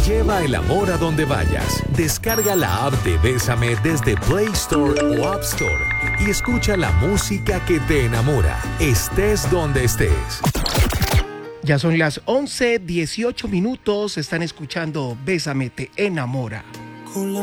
Lleva el amor a donde vayas. Descarga la app de Bésame desde Play Store o App Store y escucha la música que te enamora, estés donde estés. Ya son las 11:18. Están escuchando Bésame te enamora.